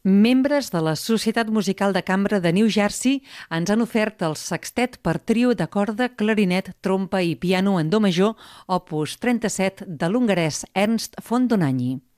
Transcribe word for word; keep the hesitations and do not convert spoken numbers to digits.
Membres de la Societat Musical de Cambra de New Jersey ens han ofert el sextet per trio de corda, clarinet, trompa i piano en do major, opus trenta-set, de l'hongarès Ernst von Dohnanyi.